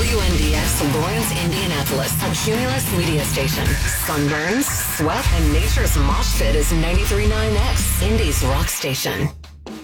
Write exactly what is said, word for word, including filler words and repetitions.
W N D X Lawrence, Indianapolis, a Cumulus media station. Sunburns, sweat, and nature's mosh pit is ninety-three point nine X, Indy's rock station.